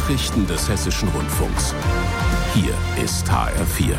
Nachrichten des Hessischen Rundfunks. Hier ist HR4.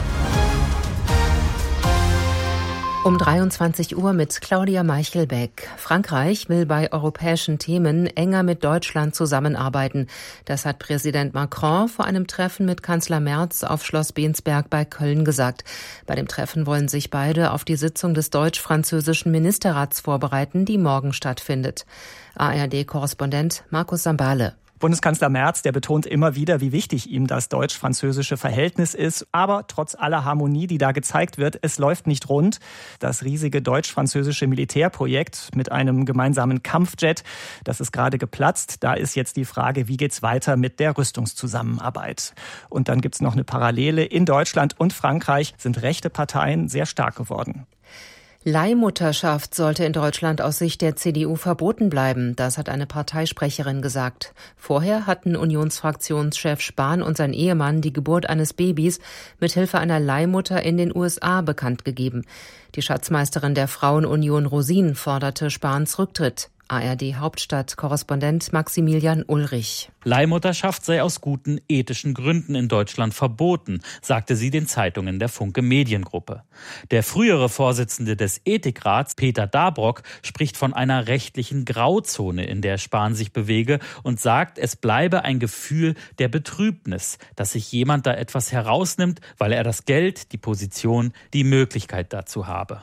Um 23 Uhr mit Claudia Meichelbeck. Frankreich will bei europäischen Themen enger mit Deutschland zusammenarbeiten. Das hat Präsident Macron vor einem Treffen mit Kanzler Merz auf Schloss Bensberg bei Köln gesagt. Bei dem Treffen wollen sich beide auf die Sitzung des deutsch-französischen Ministerrats vorbereiten, die morgen stattfindet. ARD-Korrespondent Markus Sambale. Bundeskanzler Merz, der betont immer wieder, wie wichtig ihm das deutsch-französische Verhältnis ist. Aber trotz aller Harmonie, die da gezeigt wird, es läuft nicht rund. Das riesige deutsch-französische Militärprojekt mit einem gemeinsamen Kampfjet, das ist gerade geplatzt. Da ist jetzt die Frage, wie geht's weiter mit der Rüstungszusammenarbeit? Und dann gibt's noch eine Parallele. In Deutschland und Frankreich sind rechte Parteien sehr stark geworden. Leihmutterschaft sollte in Deutschland aus Sicht der CDU verboten bleiben, das hat eine Parteisprecherin gesagt. Vorher hatten Unionsfraktionschef Spahn und sein Ehemann die Geburt eines Babys mithilfe einer Leihmutter in den USA bekannt gegeben. Die Schatzmeisterin der Frauenunion Rosin forderte Spahns Rücktritt. ARD-Hauptstadt-Korrespondent Maximilian Ulrich. Leihmutterschaft sei aus guten ethischen Gründen in Deutschland verboten, sagte sie den Zeitungen der Funke Mediengruppe. Der frühere Vorsitzende des Ethikrats, Peter Dabrock, spricht von einer rechtlichen Grauzone, in der Spahn sich bewege und sagt, es bleibe ein Gefühl der Betrübnis, dass sich jemand da etwas herausnimmt, weil er das Geld, die Position, die Möglichkeit dazu habe.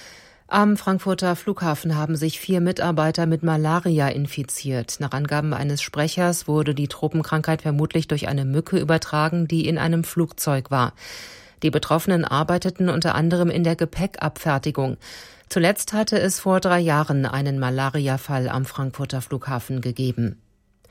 Am Frankfurter Flughafen haben sich 4 Mitarbeiter mit Malaria infiziert. Nach Angaben eines Sprechers wurde die Tropenkrankheit vermutlich durch eine Mücke übertragen, die in einem Flugzeug war. Die Betroffenen arbeiteten unter anderem in der Gepäckabfertigung. Zuletzt hatte es vor 3 Jahren einen Malariafall am Frankfurter Flughafen gegeben.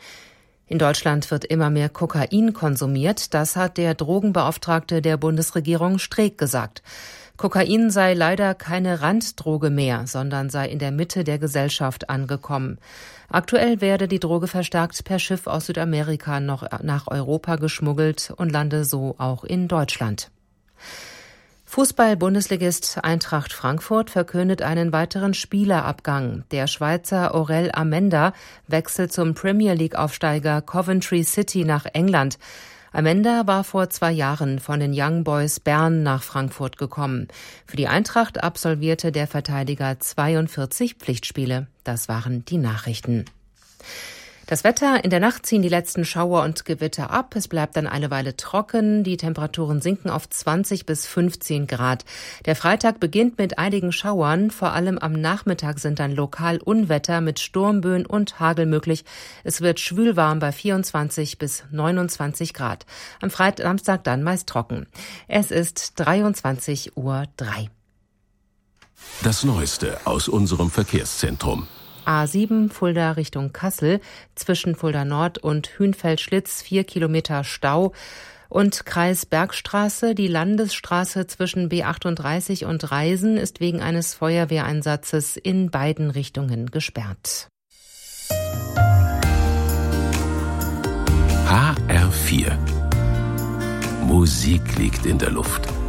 In Deutschland wird immer mehr Kokain konsumiert. Das hat der Drogenbeauftragte der Bundesregierung Streeck gesagt. Kokain sei leider keine Randdroge mehr, sondern sei in der Mitte der Gesellschaft angekommen. Aktuell werde die Droge verstärkt per Schiff aus Südamerika noch nach Europa geschmuggelt und lande so auch in Deutschland. Fußball-Bundesligist Eintracht Frankfurt verkündet einen weiteren Spielerabgang. Der Schweizer Aurel Amenda wechselt zum Premier-League-Aufsteiger Coventry City nach England. Amenda war vor 2 Jahren von den Young Boys Bern nach Frankfurt gekommen. Für die Eintracht absolvierte der Verteidiger 42 Pflichtspiele. Das waren die Nachrichten. Das Wetter: In der Nacht ziehen die letzten Schauer und Gewitter ab. Es bleibt dann eine Weile trocken. Die Temperaturen sinken auf 20 bis 15 Grad. Der Freitag beginnt mit einigen Schauern. Vor allem am Nachmittag sind dann lokal Unwetter mit Sturmböen und Hagel möglich. Es wird schwülwarm bei 24 bis 29 Grad. Am Samstag dann meist trocken. Es ist 23:03 Uhr. Das Neueste aus unserem Verkehrszentrum. A7 Fulda Richtung Kassel, zwischen Fulda Nord und Hünfeld-Schlitz 4 Kilometer Stau. Und Kreis Bergstraße, die Landesstraße zwischen B38 und Reisen ist wegen eines Feuerwehreinsatzes in beiden Richtungen gesperrt. HR4. Musik liegt in der Luft.